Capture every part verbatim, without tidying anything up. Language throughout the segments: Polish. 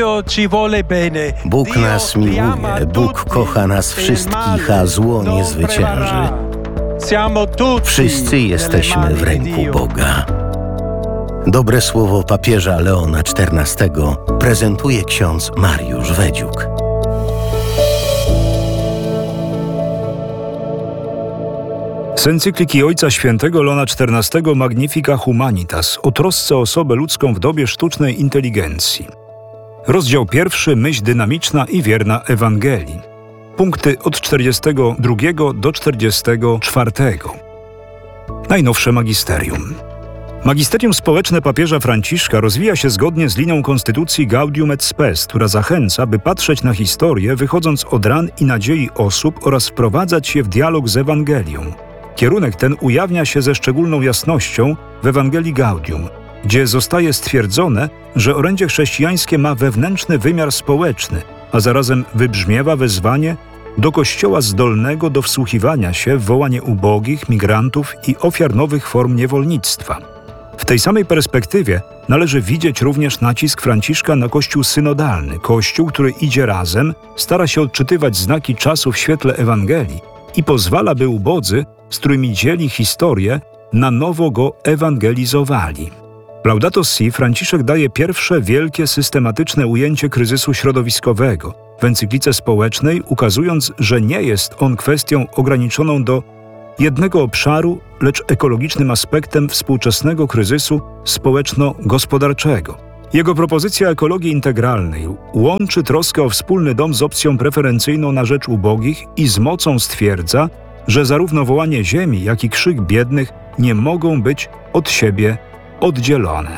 Bóg nas miłuje, Bóg kocha nas wszystkich, a zło nie zwycięży. Wszyscy jesteśmy w ręku Boga. Dobre słowo papieża Leona czternastego prezentuje ksiądz Mariusz Wedziuk. Z encykliki Ojca Świętego Leona czternastego Magnifica Humanitas o trosce o osobę ludzką w dobie sztucznej inteligencji. Rozdział pierwszy. Myśl dynamiczna i wierna Ewangelii. Punkty od czterdziestego drugiego do czterdziestego czwartego. Najnowsze magisterium. Magisterium społeczne papieża Franciszka rozwija się zgodnie z linią konstytucji Gaudium et Spes, która zachęca, by patrzeć na historię, wychodząc od ran i nadziei osób oraz wprowadzać je w dialog z Ewangelią. Kierunek ten ujawnia się ze szczególną jasnością w Ewangelii Gaudium, gdzie zostaje stwierdzone, że orędzie chrześcijańskie ma wewnętrzny wymiar społeczny, a zarazem wybrzmiewa wezwanie do Kościoła zdolnego do wsłuchiwania się w wołanie ubogich, migrantów i ofiar nowych form niewolnictwa. W tej samej perspektywie należy widzieć również nacisk Franciszka na Kościół synodalny, Kościół, który idzie razem, stara się odczytywać znaki czasu w świetle Ewangelii i pozwala, by ubodzy, z którymi dzieli historię, na nowo go ewangelizowali. Laudato Si Franciszek daje pierwsze wielkie systematyczne ujęcie kryzysu środowiskowego w encyklice społecznej, ukazując, że nie jest on kwestią ograniczoną do jednego obszaru, lecz ekologicznym aspektem współczesnego kryzysu społeczno-gospodarczego. Jego propozycja ekologii integralnej łączy troskę o wspólny dom z opcją preferencyjną na rzecz ubogich i z mocą stwierdza, że zarówno wołanie ziemi, jak i krzyk biednych nie mogą być od siebie oddzielone.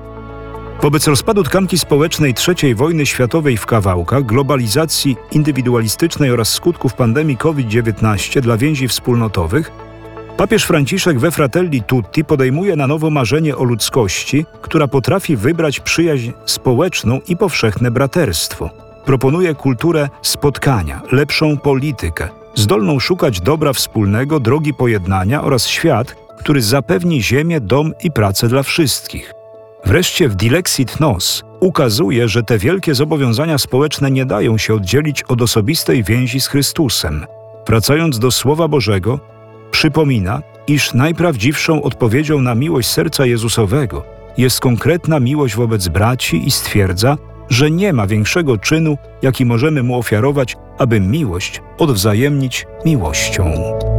Wobec rozpadu tkanki społecznej trzeciej wojny światowej w kawałkach, globalizacji indywidualistycznej oraz skutków pandemii COVID dziewiętnaście dla więzi wspólnotowych, papież Franciszek we Fratelli Tutti podejmuje na nowo marzenie o ludzkości, która potrafi wybrać przyjaźń społeczną i powszechne braterstwo. Proponuje kulturę spotkania, lepszą politykę, zdolną szukać dobra wspólnego, drogi pojednania oraz świat, który zapewni ziemię, dom i pracę dla wszystkich. Wreszcie w Dilexit Nos ukazuje, że te wielkie zobowiązania społeczne nie dają się oddzielić od osobistej więzi z Chrystusem. Wracając do Słowa Bożego, przypomina, iż najprawdziwszą odpowiedzią na miłość serca Jezusowego jest konkretna miłość wobec braci i stwierdza, że nie ma większego czynu, jaki możemy mu ofiarować, aby miłość odwzajemnić miłością.